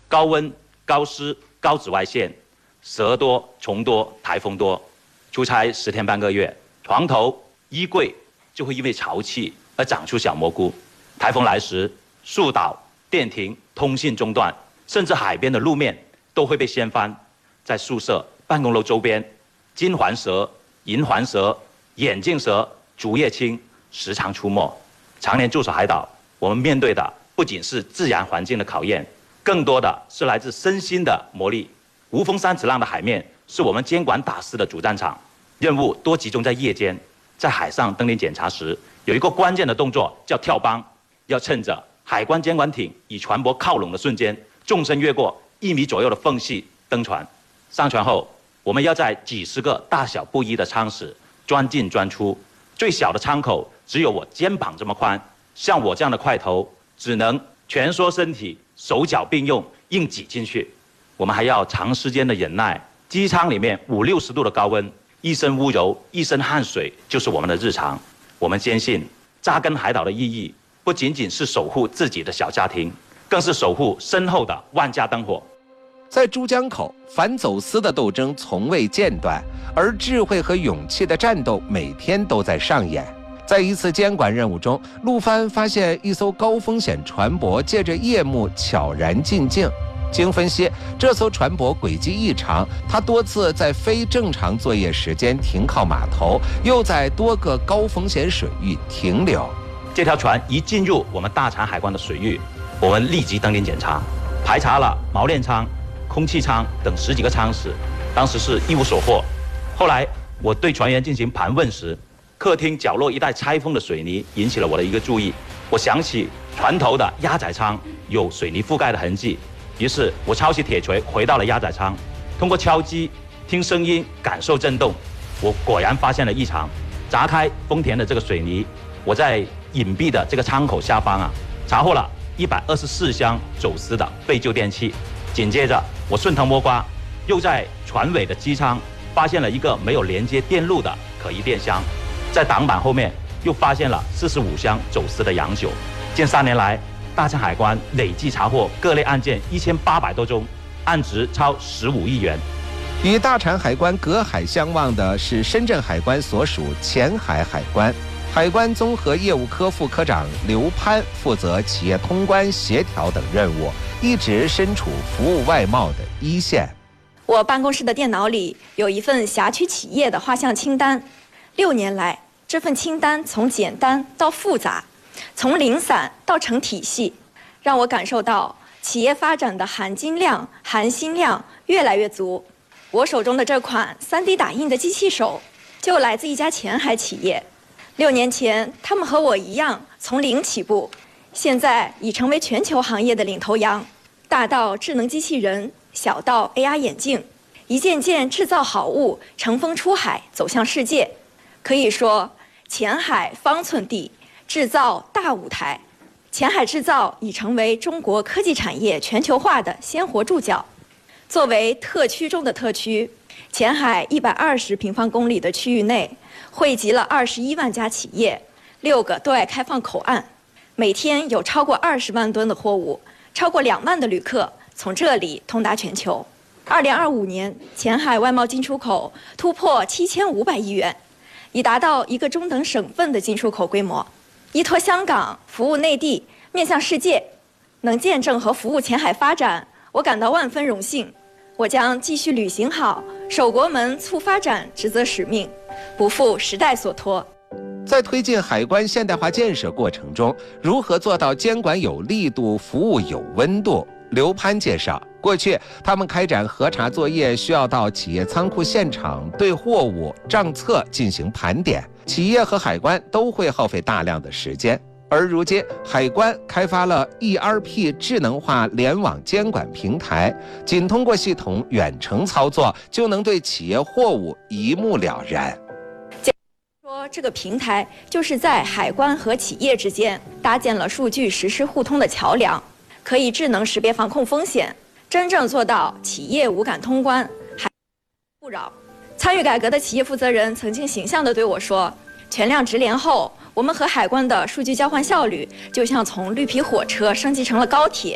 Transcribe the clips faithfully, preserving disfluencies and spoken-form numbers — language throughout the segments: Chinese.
高温、高湿、高紫外线，蛇多、虫多、台风多。出差十天半个月，床头、衣柜就会因为潮气而长出小蘑菇。台风来时，树倒、电停、通信中断，甚至海边的路面都会被掀翻。在宿舍、办公楼周边，金环蛇、银环蛇、眼镜蛇、竹叶青时常出没。常年驻守海岛，我们面对的不仅是自然环境的考验，更多的是来自身心的磨砺。无风三尺浪的海面是我们监管打狮的主战场，任务多集中在夜间。在海上登临检查时，有一个关键的动作叫跳帮，要趁着海关监管艇与船舶靠拢的瞬间，纵身越过一米左右的缝隙登船。上船后，我们要在几十个大小不一的舱室钻进钻出，最小的舱口只有我肩膀这么宽，像我这样的块头只能蜷缩身体，手脚并用硬挤进去。我们还要长时间的忍耐，机舱里面五六十度的高温，一身污油，一身汗水就是我们的日常。我们坚信，扎根海岛的意义不仅仅是守护自己的小家庭，更是守护身后的万家灯火。 在珠江口，反走私的斗争从未间断，而智慧和勇气的战斗每天都在上演。在一次监管任务中，陆帆发现一艘高风险船舶借着夜幕悄然进境。经分析，这艘船舶轨迹异常，它多次在非正常作业时间停靠码头，又在多个高风险水域停留。 这条船一进入我们大禅海关的水域，我们立即登临检查，排查了锚链舱、空气舱等十几个舱室，当时是一无所获。后来我对船员进行盘问时，客厅角落一带拆封的水泥引起了我的一个注意。我想起船头的压载舱有水泥覆盖的痕迹，于是我抄起铁锤回到了压载舱，通过敲击、听声音、感受震动，我果然发现了异常。砸开丰田的这个水泥，我在隐蔽的这个舱口下方啊，查获了一百二十四箱走私的废旧电器。紧接着，我顺藤摸瓜，又在船尾的机舱发现了一个没有连接电路的可疑电箱，在挡板后面又发现了四十五箱走私的洋酒。近三年来，大禅海关累计查获各类案件一千八百多宗，案值超十五亿元。 与大禅海关隔海相望的是深圳海关所属前海海关。海关综合业务科副科长刘攀负责企业通关协调等任务，一直身处服务外贸的一线。 我办公室的电脑里有一份辖区企业的画像清单，六年来，这份清单从简单到复杂，从零散到成体系，让我感受到企业发展的含金量、含心量越来越足。我手中的这款 三 D 打印的机器手，就来自一家前海企业。六年前，他们和我一样从零起步，现在已成为全球行业的领头羊。大到智能机器人，小到 A R 眼镜，一件件制造好物乘风出海，走向世界。可以说，前海方寸地，制造大舞台。前海制造已成为中国科技产业全球化的鲜活注脚。作为特区中的特区，前海一百二十平方公里的区域内，汇集了二十一万家企业，六个对外开放口岸，每天有超过二十万吨的货物，超过两万的旅客从这里通达全球。二零二五年，前海外贸进出口突破七千五百亿元，已达到一个中等省份的进出口规模。依托香港服务内地，面向世界，能见证和服务前海发展，我感到万分荣幸。我将继续履行好守国门促发展职责使命，不负时代所托。 在推进海关现代化建设过程中，如何做到监管有力度、服务有温度？刘攀介绍，过去他们开展核查作业需要到企业仓库现场对货物、账册进行盘点，企业和海关都会耗费大量的时间。而如今，海关开发了 E R P 智能化联网监管平台，仅通过系统远程操作，就能对企业货物一目了然。 说这个平台就是在海关和企业之间搭建了数据实时互通的桥梁，可以智能识别防控风险，真正做到企业无感通关，海不扰。参与改革的企业负责人曾经形象地对我说，全量直联后，我们和海关的数据交换效率就像从绿皮火车升级成了高铁。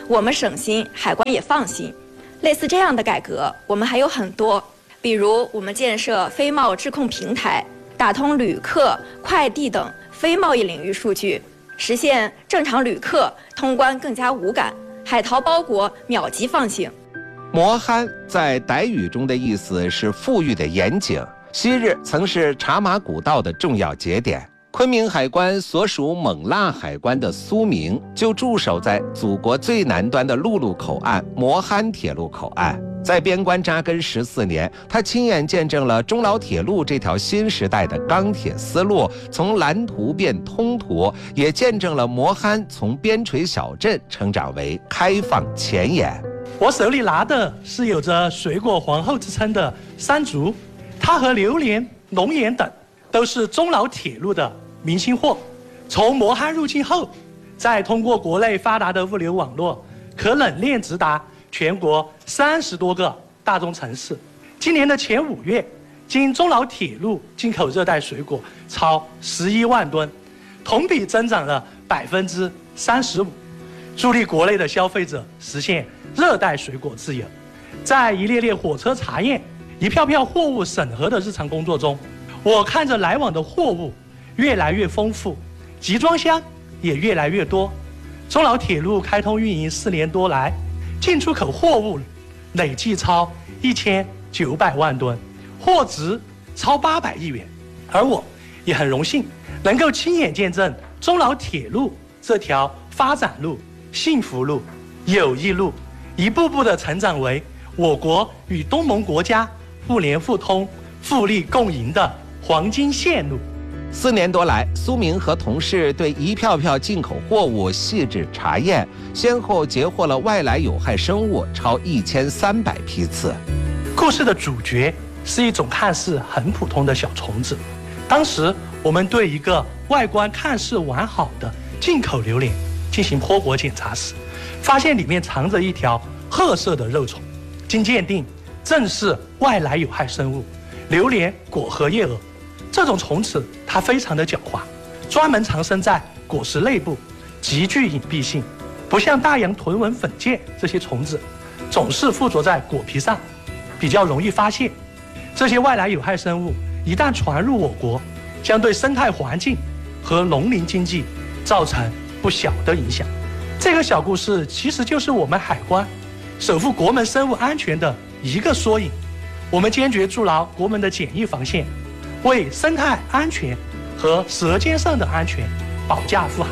我们省心，海关也放心。类似这样的改革，我们还有很多，比如我们建设非贸质控平台，打通旅客、快递等非贸易领域数据，实现正常旅客通关更加无感，海淘包裹秒级放行。 磨憨在傣语中的意思是富裕的盐井，昔日曾是茶马古道的重要节点。昆明海关所属勐腊海关的苏明就驻守在祖国最南端的陆路口岸磨憨铁路口岸。在边关扎根十四年，他亲眼见证了中老铁路这条新时代的钢铁丝路从蓝图变通途，也见证了磨憨从边陲小镇成长为开放前沿。 我手里拿的是有着水果皇后之称的山竹，它和榴莲、龙眼等都是中老铁路的明星货。从磨憨入境后，再通过国内发达的物流网络，可冷链直达全国三十多个大中城市。今年的前五月，经中老铁路进口热带水果超十一万吨，同比增长了百分之三十五，助力国内的消费者实现热带水果自由。在一列列火车查验、一票票货物审核的日常工作中，我看着来往的货物越来越丰富，集装箱也越来越多。中老铁路开通运营四年多来，进出口货物累计超一千九百万吨，货值超八百亿元。而我也很荣幸能够亲眼见证中老铁路这条发展路、幸福路、友谊路一步步的成长为我国与东盟国家互联互通、互利共赢的黄金线路。 四年多来，苏明和同事对一票票进口货物细致查验，先后截获了外来有害生物超一千三百批次。 故事的主角是一种看似很普通的小虫子。当时我们对一个外观看似完好的进口榴莲进行剖果检查时，发现里面藏着一条褐色的肉虫，经鉴定正是外来有害生物榴莲果核叶蛾。这种虫子它非常的狡猾，专门藏身在果实内部，极具隐蔽性，不像大洋豚纹粉介这些虫子总是附着在果皮上，比较容易发现。这些外来有害生物一旦传入我国，将对生态环境和农林经济造成不小的影响。这个小故事其实就是我们海关守护国门生物安全的一个缩影。我们坚决筑牢国门的检疫防线，为生态安全和舌尖上的安全保驾护航。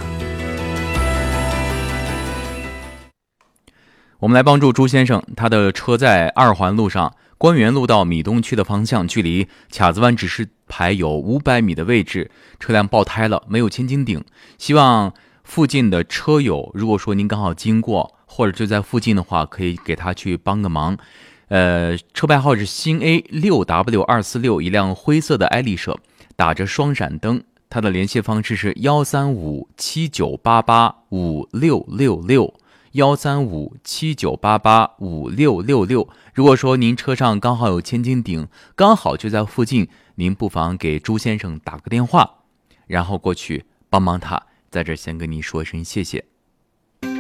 我们来帮助朱先生，他的车在二环路上，官园路到米东区的方向，距离卡子湾指示牌有五百米的位置，车辆爆胎了，没有千斤顶。希望附近的车友，如果说您刚好经过或者就在附近的话，可以给他去帮个忙。呃，车牌号是新 A 六 W 二四六，一辆灰色的艾丽舍，打着双闪灯。它的联系方式是幺三五七九八八五六六六，幺三五七九八八五六六六。如果说您车上刚好有千斤顶，刚好就在附近，您不妨给朱先生打个电话，然后过去帮帮他。在这先跟您说一声谢谢。